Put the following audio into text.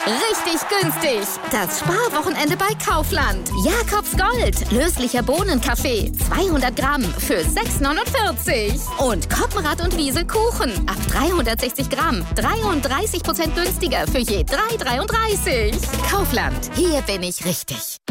Richtig günstig. Das Sparwochenende bei Kaufland. Jakobs Gold. Löslicher Bohnenkaffee. 200 Gramm für 6,49. Und Koppenrad und Wiesel Kuchen. Ab 360 Gramm. 33% günstiger für je 3,33. Kaufland. Hier bin ich richtig.